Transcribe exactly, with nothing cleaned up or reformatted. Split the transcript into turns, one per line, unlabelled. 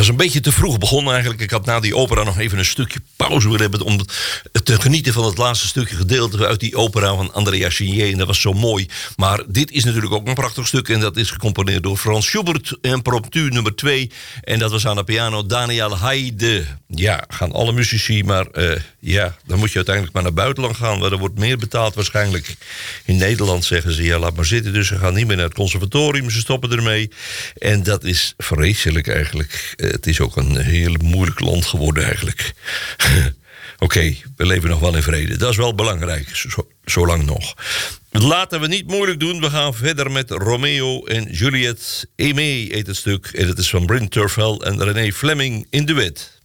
was een beetje te vroeg begonnen eigenlijk. Ik had na die opera nog even een stukje pauze willen hebben om te genieten van het laatste stukje gedeelte uit die opera van Andrea Chenier. En dat was zo mooi. Maar dit is natuurlijk ook een prachtig stuk en dat is gecomponeerd door Frans Schubert. Impromptu nummer twee. En dat was aan de piano Daniel Haide. Ja, gaan alle muzici, maar uh, ja, dan moet je uiteindelijk maar naar buitenland gaan, waar er wordt meer betaald waarschijnlijk. In Nederland zeggen ze, ja, laat maar zitten. Dus ze gaan niet meer naar het conservatorium, ze stoppen ermee. En dat is vreselijk eigenlijk. Uh, het is ook een heel moeilijk land geworden eigenlijk. Oké, okay, we leven nog wel in vrede. Dat is wel belangrijk, zo, zolang nog. Laten we niet moeilijk doen. We gaan verder met Romeo en Juliet. Aimé heet het stuk. En het is van Bryn Terfel en René Fleming in duet.